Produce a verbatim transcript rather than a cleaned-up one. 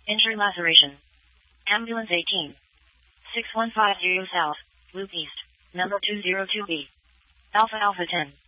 Injury laceration. Ambulance eighteen. six one five zero South, Loop East, number two zero two B. Alpha Alpha ten.